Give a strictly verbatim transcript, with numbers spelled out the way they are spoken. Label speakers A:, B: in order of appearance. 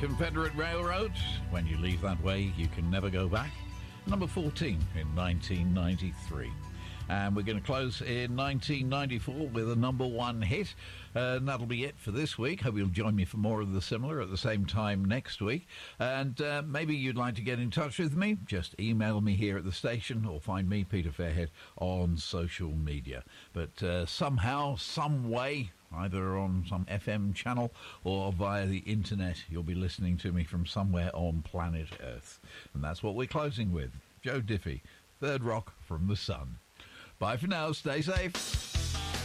A: Confederate Railroad, When You Leave That Way, You Can Never Go Back. Number fourteen in nineteen ninety-three. And we're going to close in nineteen ninety-four with a number one hit. Uh, and that'll be it for this week. Hope you'll join me for more of the similar at the same time next week. And uh, maybe you'd like to get in touch with me. Just email me here at the station or find me, Peter Fairhead, on social media. But uh, somehow, some way, either on some F M channel or via the internet, you'll be listening to me from somewhere on planet Earth. And that's what we're closing with. Joe Diffie, Third Rock from the Sun. Bye for now. Stay safe.